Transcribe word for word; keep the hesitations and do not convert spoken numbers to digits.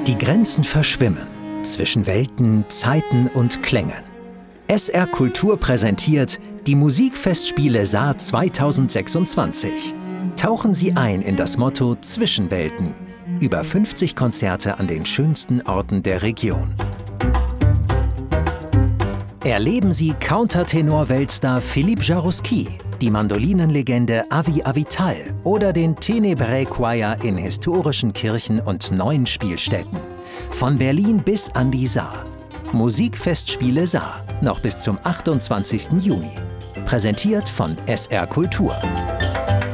Die Grenzen verschwimmen zwischen Welten, Zeiten und Klängen. S R Kultur präsentiert die Musikfestspiele Saar zweitausendsechsundzwanzig. Tauchen Sie ein in das Motto Zwischenwelten. Über fünfzig Konzerte an den schönsten Orten der Region. Erleben Sie Countertenor-Weltstar Philippe Jarouski, die Mandolinenlegende Avi Avital oder den Tenebrae Choir in historischen Kirchen und neuen Spielstätten. Von Berlin bis an die Saar. Musikfestspiele Saar, noch bis zum achtundzwanzigsten Juni. Präsentiert von S R Kultur.